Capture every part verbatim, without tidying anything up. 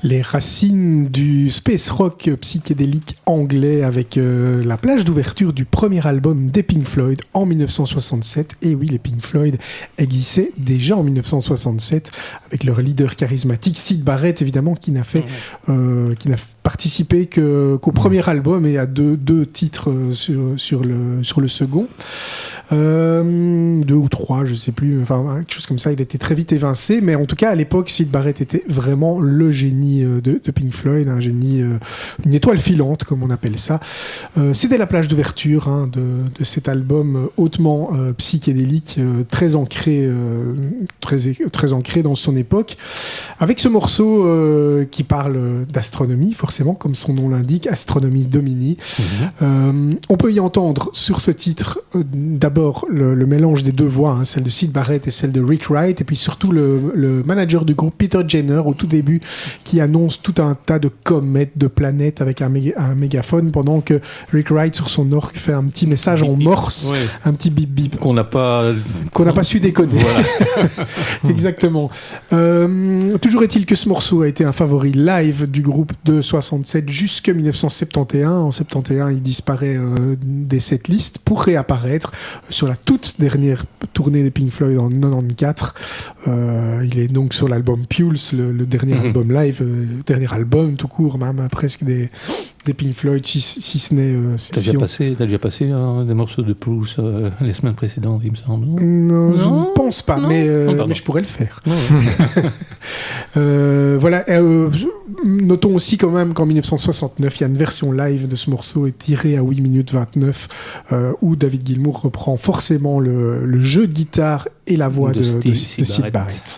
Les racines du space rock psychédélique anglais avec euh, la plage d'ouverture du premier album des Pink Floyd en dix-neuf cent soixante-sept. Et oui, les Pink Floyd existaient déjà en dix-neuf cent soixante-sept avec leur leader charismatique Syd Barrett, évidemment, qui n'a fait, euh, qui n'a participé que, qu'au premier album et à deux, deux titres sur, sur, le, sur le second. Euh, deux ou trois, je sais plus, enfin quelque chose comme ça. Il était très vite évincé, mais en tout cas à l'époque, Syd Barrett était vraiment le génie de, de Pink Floyd, un génie, euh, une étoile filante comme on appelle ça. Euh, c'était la plage d'ouverture hein, de, de cet album hautement euh, psychédélique, euh, très ancré, euh, très très ancré dans son époque, avec ce morceau euh, qui parle d'astronomie, forcément comme son nom l'indique, Astronomie Domini. Mmh. Euh, on peut y entendre sur ce titre euh, d'abord Le, le mélange des deux voix, hein, celle de Syd Barrett et celle de Rick Wright, et puis surtout le, le manager du groupe Peter Jenner au tout début qui annonce tout un tas de comètes, de planètes avec un, méga, un mégaphone pendant que Rick Wright sur son orgue fait un petit message bip, en morse, ouais. un petit bip bip qu'on n'a pas qu'on n'a pas su décoder. Voilà. Exactement. Euh, toujours est-il que ce morceau a été un favori live du groupe de soixante-sept jusqu'en dix-neuf cent soixante et onze. En soixante et onze, il disparaît euh, des setlists pour réapparaître sur la toute dernière tournée des Pink Floyd en quatre-vingt-quatorze. Euh, il est donc sur l'album Pulse, le, le dernier mm-hmm. album live, euh, le dernier album tout court même, hein, presque des, des Pink Floyd, si, si ce n'est... Euh, t'as, si déjà on... passé, t'as déjà passé hein, des morceaux de Pulse euh, les semaines précédentes, il me semble. Non, non, non je ne pense pas, mais, euh, non, mais je pourrais le faire. Non, ouais. euh, voilà, euh, notons aussi quand même qu'en dix-neuf cent soixante-neuf, il y a une version live de ce morceau tirée à huit minutes vingt-neuf, euh, où David Gilmour reprend forcément le, le jeu de guitare et la voix de, de, Steve, de, de Syd Barrett. Barrett.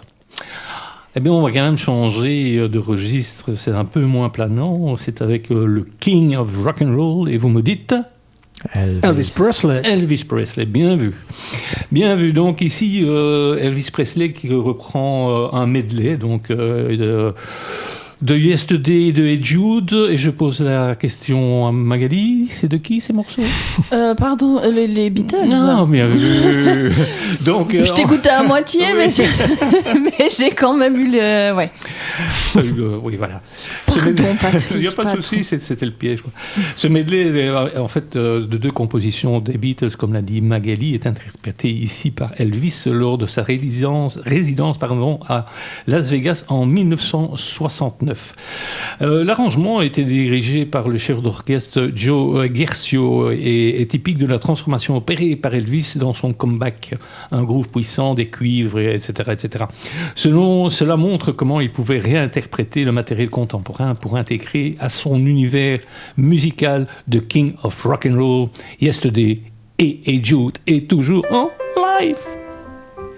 Eh bien, on va quand même changer de registre, c'est un peu moins planant, c'est avec euh, le King of Rock'n'Roll, et vous me dites... Elvis. Elvis Presley. Elvis Presley, bien vu. Bien vu. Donc ici, euh, Elvis Presley qui reprend euh, un medley, donc... Euh, de, de Yesterday de Hey Jude, et je pose la question à Magali, c'est de qui ces morceaux? euh, Pardon, les, les Beatles. Non, bien vu. Donc, je t'écoutais à moitié, mais j'ai, mais j'ai quand même eu le... Ouais. Euh, oui, voilà. Pardon, Patrick. Il n'y a pas de souci, c'était le piège. Quoi. Ce medley, en fait, de deux compositions des Beatles, comme l'a dit Magali, est interprété ici par Elvis lors de sa résidence, résidence pardon, à Las Vegas en dix-neuf cent soixante-neuf. Euh, l'arrangement a été dirigé par le chef d'orchestre Joe Guercio et est typique de la transformation opérée par Elvis dans son comeback, un groove puissant, des cuivres, et cetera, et cetera. Selon, cela montre comment il pouvait réinterpréter le matériel contemporain pour intégrer à son univers musical de King of Rock'n'Roll, Yesterday et Hey Jude, et toujours en live.